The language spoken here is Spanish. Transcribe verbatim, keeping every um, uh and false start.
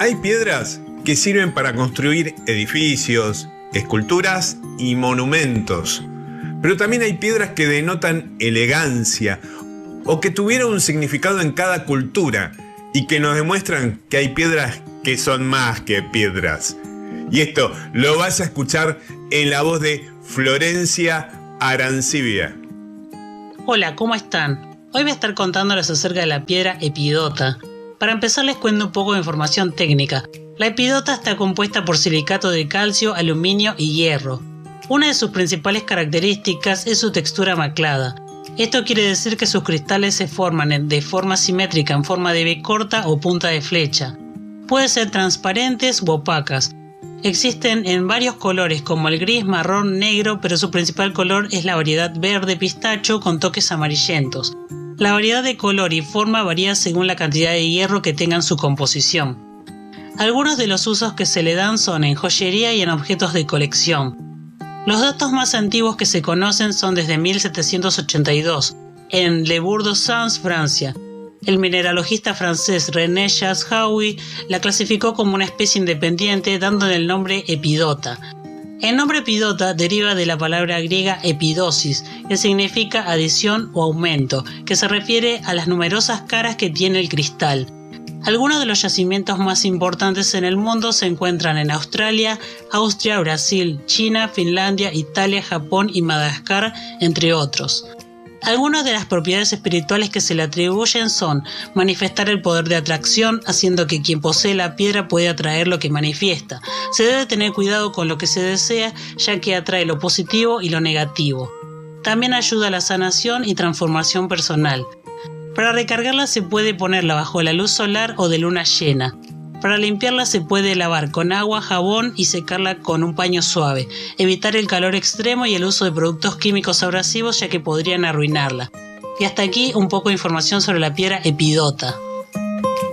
Hay piedras que sirven para construir edificios, esculturas y monumentos. Pero también hay piedras que denotan elegancia o que tuvieron un significado en cada cultura y que nos demuestran que hay piedras que son más que piedras. Y esto lo vas a escuchar en la voz de Florencia Arancibia. Hola, ¿cómo están? Hoy voy a estar contándoles acerca de la piedra epidota. Para empezar les cuento un poco de información técnica. La epidota está compuesta por silicato de calcio, aluminio y hierro. Una de sus principales características es su textura maclada. Esto quiere decir que sus cristales se forman de forma simétrica en forma de V corta o punta de flecha. Pueden ser transparentes u opacas. Existen en varios colores como el gris, marrón, negro, pero su principal color es la variedad verde pistacho con toques amarillentos. La variedad de color y forma varía según la cantidad de hierro que tenga en su composición. Algunos de los usos que se le dan son en joyería y en objetos de colección. Los datos más antiguos que se conocen son desde mil setecientos ochenta y dos, en Le Bourg-de-Sens, Francia. El mineralogista francés René Chassaoui la clasificó como una especie independiente dándole el nombre epidota. El nombre epidota deriva de la palabra griega epidosis, que significa adición o aumento, que se refiere a las numerosas caras que tiene el cristal. Algunos de los yacimientos más importantes en el mundo se encuentran en Australia, Austria, Brasil, China, Finlandia, Italia, Japón y Madagascar, entre otros. Algunas de las propiedades espirituales que se le atribuyen son manifestar el poder de atracción, haciendo que quien posee la piedra puede atraer lo que manifiesta. Se debe tener cuidado con lo que se desea, ya que atrae lo positivo y lo negativo. También ayuda a la sanación y transformación personal. Para recargarla se puede ponerla bajo la luz solar o de luna llena. Para limpiarla se puede lavar con agua, jabón y secarla con un paño suave. Evitar el calor extremo y el uso de productos químicos abrasivos ya que podrían arruinarla. Y hasta aquí un poco de información sobre la piedra epidota.